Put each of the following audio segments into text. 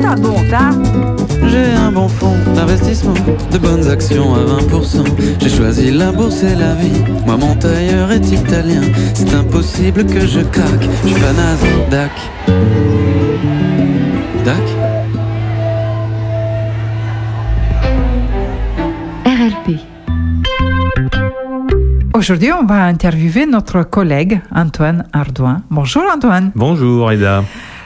ça donc, hein? J'ai un bon fonds d'investissement, de bonnes actions à 20%. J'ai choisi la bourse et la vie, moi mon tailleur est italien. C'est impossible que je craque, je suis pas naze, dac. Dac. RLP. Aujourd'hui, on va interviewer notre collègue Antoine Ardouin. Bonjour Antoine. Bonjour Aïda.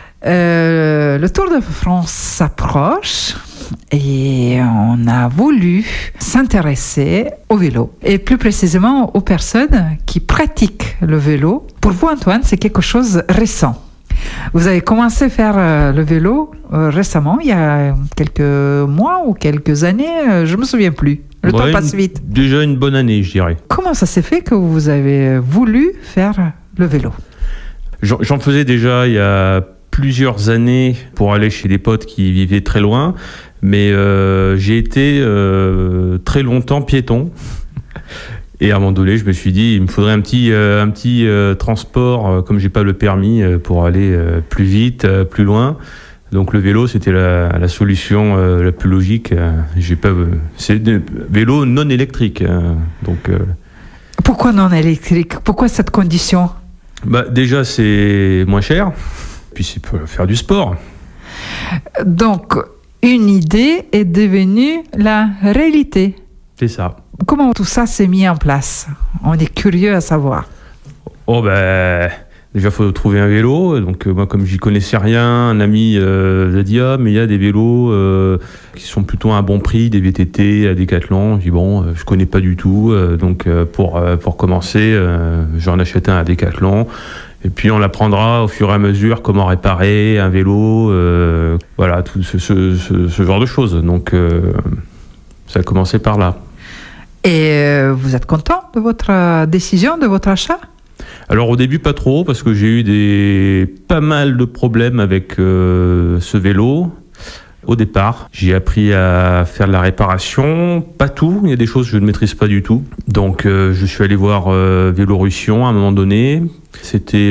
Le Tour de France s'approche et on a voulu s'intéresser au vélo et plus précisément aux personnes qui pratiquent le vélo. Pour vous Antoine, c'est quelque chose de récent. Vous avez commencé à faire le vélo récemment, il y a quelques mois ou quelques années, je ne me souviens plus. Le temps passe vite. Déjà une bonne année, je dirais. Comment ça s'est fait que vous avez voulu faire le vélo ? J'en faisais déjà il y a plusieurs années pour aller chez des potes qui vivaient très loin, mais j'ai été très longtemps piéton. Et à un moment donné, je me suis dit, il me faudrait un petit transport, comme j'ai pas le permis, pour aller plus vite, plus loin. Donc le vélo, c'était la solution la plus logique. C'est un vélo non électrique. Pourquoi non électrique ? Pourquoi cette condition ? Déjà, c'est moins cher. Puis c'est pour faire du sport. Donc, une idée est devenue la réalité. C'est ça. Comment tout ça s'est mis en place ? On est curieux à savoir. Déjà, il faut trouver un vélo. Donc, moi, comme j'y connaissais rien, un ami a dit « Ah, mais il y a des vélos qui sont plutôt à un bon prix, des VTT à Decathlon. » Je dis « Bon, je connais pas du tout. » Donc, pour commencer, j'en achète un à Decathlon. Et puis, on apprendra au fur et à mesure comment réparer un vélo. Voilà, tout ce genre de choses. Donc, ça a commencé par là. Et vous êtes content de votre décision, de votre achat ? Alors au début pas trop parce que j'ai eu pas mal de problèmes avec ce vélo. Au départ, j'ai appris à faire de la réparation, pas tout, il y a des choses que je ne maîtrise pas du tout. Donc je suis allé voir Vélorussion à un moment donné. C'est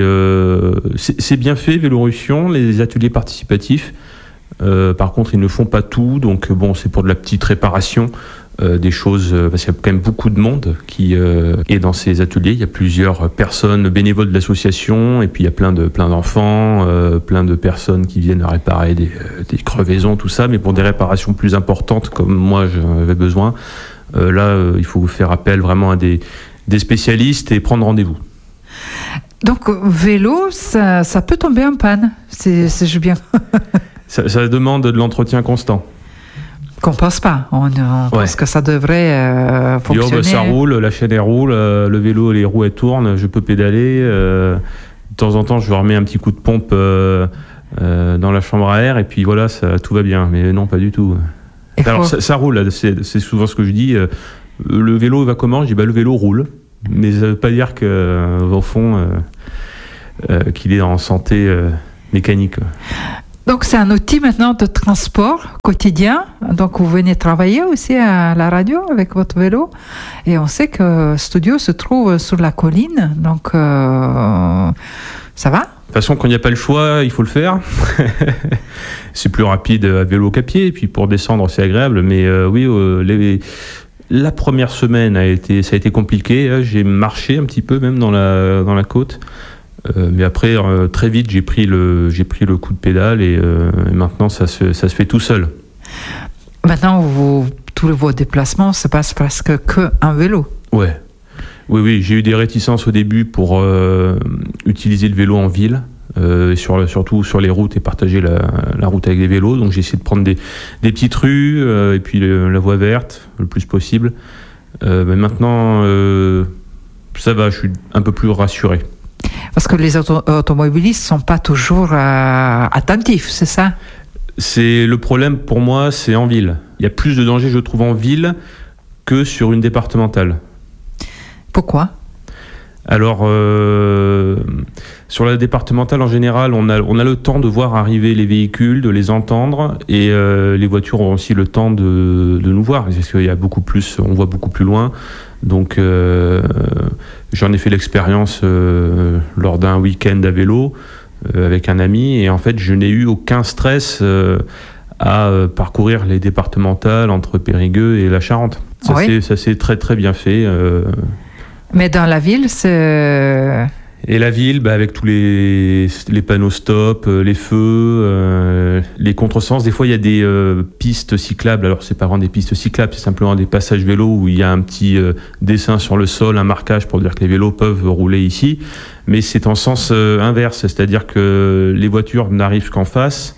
bien fait Vélorussion, les ateliers participatifs. Par contre, ils ne font pas tout, donc bon, c'est pour de la petite réparation. Des choses, parce qu'il y a quand même beaucoup de monde qui est dans ces ateliers. Il y a plusieurs personnes bénévoles de l'association et puis il y a plein d'enfants, plein de personnes qui viennent réparer des crevaisons, tout ça. Mais pour des réparations plus importantes, comme moi j'avais besoin, il faut faire appel vraiment à des spécialistes et prendre rendez-vous. Donc vélo, ça peut tomber en panne, c'est bien. ça demande de l'entretien constant. Qu'on pense pas, on pense que ça devrait fonctionner. Ça roule, la chaîne elle roule, le vélo, les roues elles tournent, je peux pédaler. De temps en temps, je remets un petit coup de pompe dans la chambre à air et puis voilà, tout va bien. Mais non, pas du tout. Alors ça roule, c'est souvent ce que je dis. Le vélo va comment ? Je dis le vélo roule, mais ça veut pas dire que au fond qu'il est en santé mécanique. Donc c'est un outil maintenant de transport quotidien. Donc vous venez travailler aussi à la radio avec votre vélo. Et on sait que le studio se trouve sur la colline. Donc ça va ? De toute façon, quand il n'y a pas le choix, il faut le faire. C'est plus rapide à vélo qu'à pied. Et puis pour descendre, c'est agréable. Mais la première semaine ça a été compliqué. J'ai marché un petit peu même dans la côte. Mais après, très vite, j'ai pris le coup de pédale et maintenant, ça se fait tout seul. Maintenant, tous vos déplacements se passent presque qu'en vélo. Ouais. Oui, j'ai eu des réticences au début pour utiliser le vélo en ville, surtout sur les routes et partager la route avec des vélos. Donc, j'ai essayé de prendre des petites rues et puis la voie verte le plus possible. Mais maintenant, ça va, je suis un peu plus rassuré. Parce que les automobilistes ne sont pas toujours attentifs, c'est ça ? C'est le problème pour moi, c'est en ville. Il y a plus de danger, je trouve, en ville que sur une départementale. Pourquoi ? Alors, sur la départementale, en général, on a le temps de voir arriver les véhicules, de les entendre, et les voitures ont aussi le temps de nous voir, parce qu'il y a on voit beaucoup plus loin. Donc, j'en ai fait l'expérience lors d'un week-end à vélo avec un ami, et en fait, je n'ai eu aucun stress à parcourir les départementales entre Périgueux et la Charente. Ça s'est très très bien fait. Mais dans la ville, c'est... Et la ville, avec tous les panneaux stop, les feux, les contresens. Des fois, il y a des pistes cyclables. Alors, c'est pas vraiment des pistes cyclables, c'est simplement des passages vélos où il y a un petit dessin sur le sol, un marquage pour dire que les vélos peuvent rouler ici. Mais c'est en sens inverse, c'est-à-dire que les voitures n'arrivent qu'en face.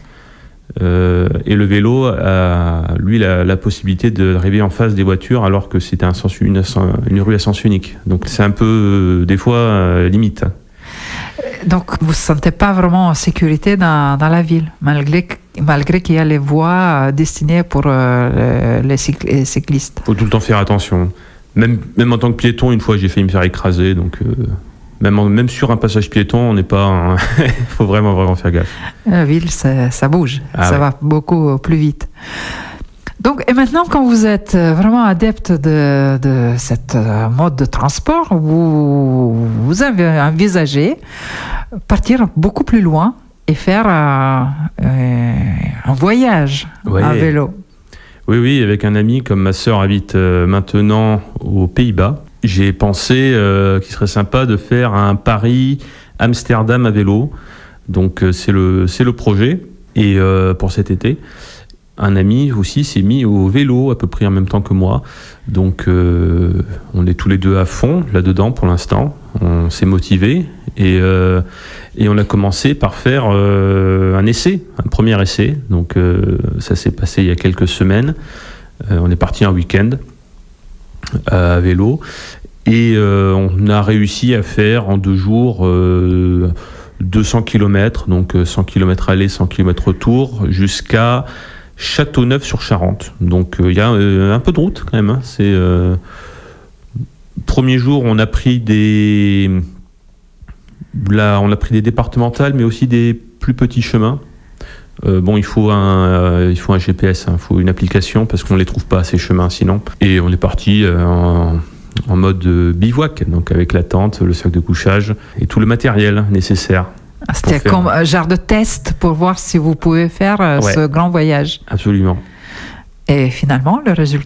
Et le vélo a, lui, la possibilité d'arriver en face des voitures alors que c'était une rue à sens unique. Donc c'est un peu, des fois, limite. Donc vous ne vous sentez pas vraiment en sécurité dans la ville, malgré qu'il y a les voies destinées pour les cyclistes. Il faut tout le temps faire attention. Même en tant que piéton, une fois j'ai failli me faire écraser, donc... Même sur un passage piéton, on n'est pas... Il faut vraiment faire gaffe. La ville, ça bouge. Ça va beaucoup plus vite. Donc, et maintenant, quand vous êtes vraiment adepte de cette mode de transport, vous avez envisagé partir beaucoup plus loin et faire un voyage à vélo. Oui, avec un ami, comme ma sœur habite maintenant aux Pays-Bas, j'ai pensé qu'il serait sympa de faire un Paris-Amsterdam à vélo. Donc c'est le projet. Et pour cet été, un ami aussi s'est mis au vélo à peu près en même temps que moi. Donc on est tous les deux à fond là-dedans pour l'instant. On s'est motivés et on a commencé par faire un premier essai. Donc ça s'est passé il y a quelques semaines. On est parti un week-end à vélo et on a réussi à faire en 2 jours 200 km, donc 100 km aller, 100 km retour, jusqu'à Châteauneuf-sur-Charente. Donc il y a un peu de route quand même. Premier jour, on a pris des départementales, mais aussi des plus petits chemins. Il faut un GPS, il faut une application parce qu'on ne les trouve pas ces chemins sinon. Et on est parti en mode bivouac, donc avec la tente, le sac de couchage et tout le matériel nécessaire. C'était comme un genre de test pour voir si vous pouvez faire ce grand voyage. Absolument. Et finalement, le résultat ?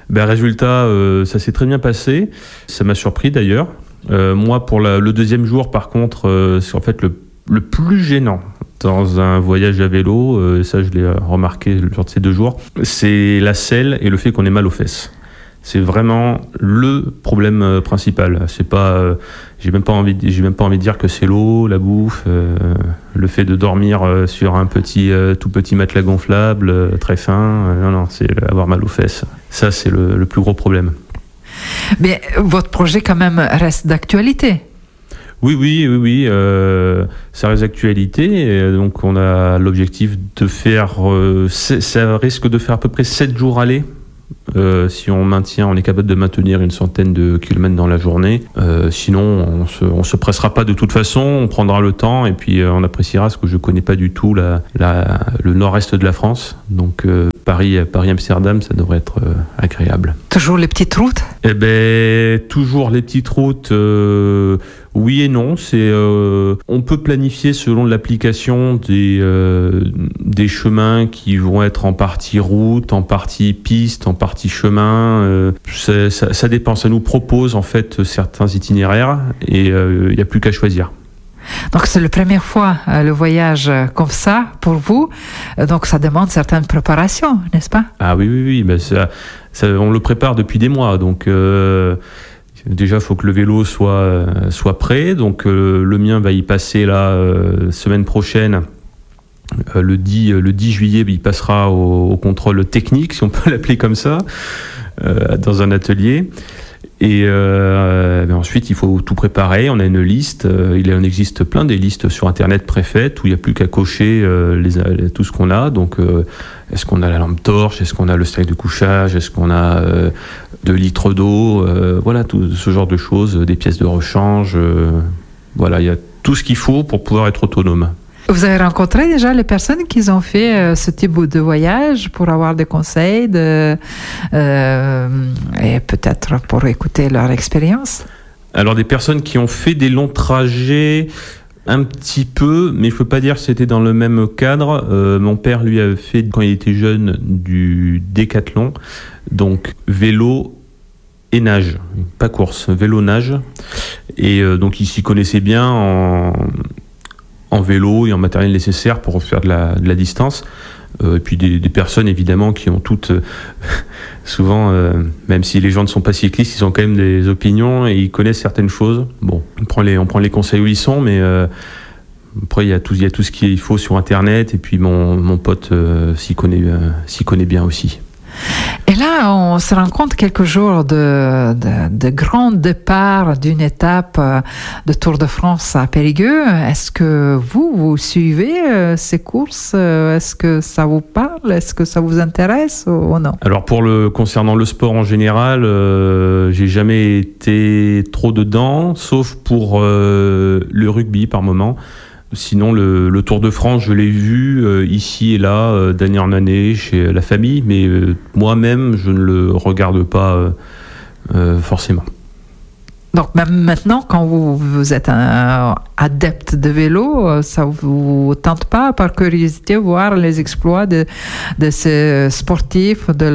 Ça s'est très bien passé. Ça m'a surpris d'ailleurs. Moi, pour le deuxième jour, par contre, c'est en fait le plus gênant dans un voyage à vélo, ça je l'ai remarqué lors de ces 2 jours, c'est la selle et le fait qu'on ait mal aux fesses. C'est vraiment le problème principal. C'est pas, j'ai même pas envie de dire que c'est l'eau, la bouffe, le fait de dormir sur un tout petit matelas gonflable, très fin. Non, c'est avoir mal aux fesses. Ça, c'est le plus gros problème. Mais votre projet quand même reste d'actualité. Oui, ça reste d'actualité. Donc on a l'objectif de faire, ça risque de faire à peu près 7 jours aller. Si on est capable de maintenir une centaine de kilomètres dans la journée. Sinon, on se pressera pas de toute façon, on prendra le temps et puis on appréciera, parce que je connais pas du tout le nord-est de la France. Donc Paris-Amsterdam, ça devrait être agréable. Toujours les petites routes ? Toujours les petites routes. Oui et non, on peut planifier selon l'application des chemins qui vont être en partie route, en partie piste, en partie chemin. Ça dépend, ça nous propose en fait certains itinéraires et il n'y a plus qu'à choisir. Donc c'est la première fois le voyage comme ça pour vous, donc ça demande certaines préparations, n'est-ce pas ? Ah oui, on le prépare depuis des mois, donc... Déjà, il faut que le vélo soit prêt. Donc, le mien va y passer semaine prochaine. Le 10 juillet, il passera au contrôle technique, si on peut l'appeler comme ça, dans un atelier. Et ensuite, il faut tout préparer. On a une liste. Il en existe plein des listes sur Internet préfaites où il n'y a plus qu'à cocher tout ce qu'on a. Donc, est-ce qu'on a la lampe torche ? Est-ce qu'on a le sac de couchage ? Est-ce qu'on a 2 litres d'eau ? Voilà, tout ce genre de choses, des pièces de rechange. Voilà, il y a tout ce qu'il faut pour pouvoir être autonome. Vous avez rencontré déjà les personnes qui ont fait ce type de voyage pour avoir des conseils et peut-être pour écouter leur expérience ? Alors, des personnes qui ont fait des longs trajets, Un petit peu, mais je peux pas dire que c'était dans le même cadre. Mon père, lui, avait fait, quand il était jeune, du décathlon. Donc, vélo et nage. Pas course, vélo-nage. Et donc, il s'y connaissait bien en vélo et en matériel nécessaire pour faire de la distance. Et puis des personnes, évidemment, qui ont toutes... souvent, même si les gens ne sont pas cyclistes, ils ont quand même des opinions et ils connaissent certaines choses. Bon, on prend les conseils où ils sont, mais après, il y a tout ce qu'il faut sur Internet. Et puis, mon pote s'y connaît bien aussi. Et là, on se rend compte quelques jours de grand départ d'une étape de Tour de France à Périgueux. Est-ce que vous suivez ces courses? Est-ce que ça vous parle? Est-ce que ça vous intéresse ou non? Alors concernant le sport en général, j'ai jamais été trop dedans, sauf pour le rugby par moment. Sinon, le Tour de France, je l'ai vu ici et là, d'année en année, chez la famille, mais moi-même, je ne le regarde pas forcément. Donc, même maintenant, quand vous êtes un adepte de vélo, ça vous tente pas, par curiosité, voir les exploits de ces sportifs, de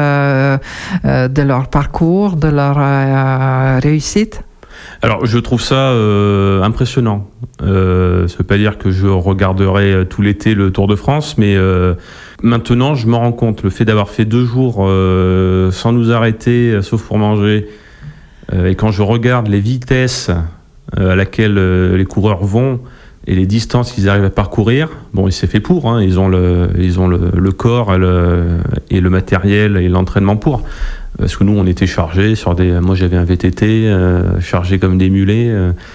leur parcours, de leur réussite? Alors, je trouve ça impressionnant. Ça veut pas dire que je regarderai tout l'été le Tour de France, mais maintenant, je me rends compte, le fait d'avoir fait 2 jours sans nous arrêter, sauf pour manger, et quand je regarde les vitesses à laquelle les coureurs vont et les distances qu'ils arrivent à parcourir, bon, il s'est fait pour, hein, ils ont le corps et le matériel et l'entraînement pour. Parce que nous, on était chargés moi, j'avais un VTT chargé comme des mulets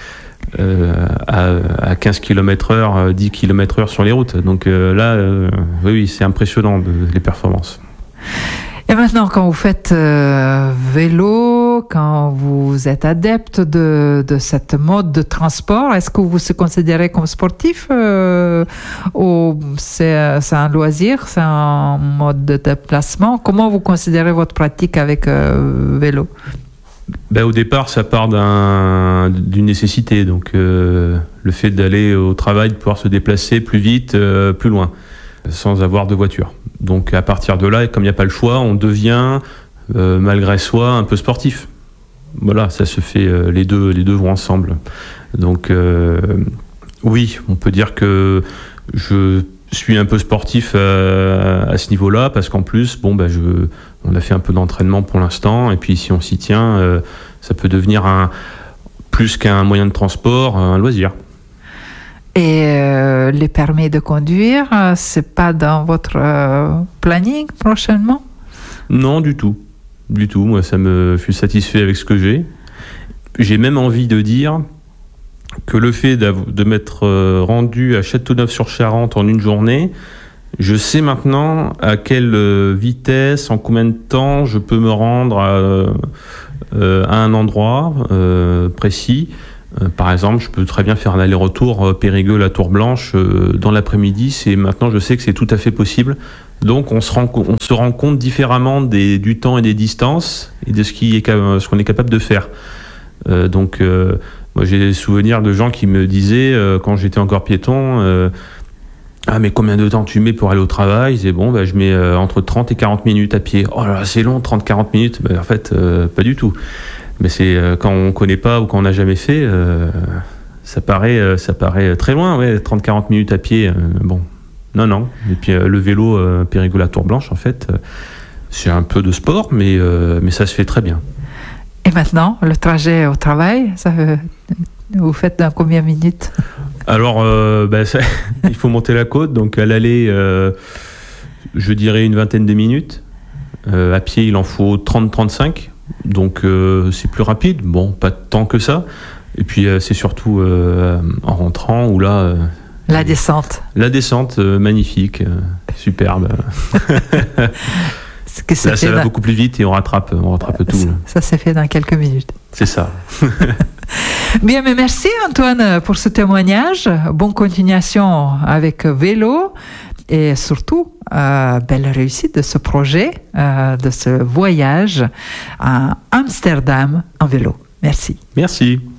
à 15 km/h, 10 km/h sur les routes. Donc là, oui, c'est impressionnant les performances. Et maintenant, quand vous faites vélo, quand vous êtes adepte de cette mode de transport, est-ce que vous se considérez comme sportif ou c'est un loisir, c'est un mode de déplacement? Comment vous considérez votre pratique avec vélo? Au départ, ça part d'une nécessité. Donc, le fait d'aller au travail, de pouvoir se déplacer plus vite, plus loin, sans avoir de voiture. Donc à partir de là, comme il n'y a pas le choix, on devient, malgré soi, un peu sportif. Voilà, ça se fait, les deux vont ensemble. Donc oui, on peut dire que je suis un peu sportif à ce niveau-là, parce qu'en plus, on a fait un peu d'entraînement pour l'instant, et puis si on s'y tient, ça peut devenir plus qu'un moyen de transport, un loisir. Et les permis de conduire, c'est pas dans votre planning prochainement? Non, du tout. Du tout. Moi, je suis satisfait avec ce que j'ai. J'ai même envie de dire que le fait de m'être rendu à Châteauneuf-sur-Charente en une journée, je sais maintenant à quelle vitesse, en combien de temps je peux me rendre à un endroit précis. Par exemple, je peux très bien faire un aller-retour Périgueux-La Tour Blanche dans l'après-midi. Maintenant, je sais que c'est tout à fait possible. Donc, on se rend compte différemment du temps et des distances et de ce qu'on est capable de faire. Moi, j'ai des souvenirs de gens qui me disaient, quand j'étais encore piéton, ah, mais combien de temps tu mets pour aller au travail? Je disais, je mets entre 30 et 40 minutes à pied. Oh là là, c'est long, 30-40 minutes. En fait, pas du tout. Mais c'est quand on connaît pas ou quand on n'a jamais fait, ça paraît très loin, ouais, 30-40 minutes à pied. Non. Et puis le vélo Périgueux-La Tour Blanche, en fait, c'est un peu de sport, mais ça se fait très bien. Et maintenant, le trajet au travail, vous faites dans combien de minutes? Alors, il faut monter la côte, donc à l'aller, je dirais une vingtaine de minutes. À pied, il en faut 30-35. Donc c'est plus rapide, pas tant que ça. Et puis c'est surtout en rentrant où là... la descente. La descente, magnifique, superbe. Là, ça va beaucoup plus vite et on rattrape tout. Ça s'est fait dans quelques minutes. C'est ça. Bien, mais merci Antoine pour ce témoignage. Bonne continuation avec vélo. Et surtout, belle réussite de ce projet, de ce voyage à Amsterdam en vélo. Merci. Merci.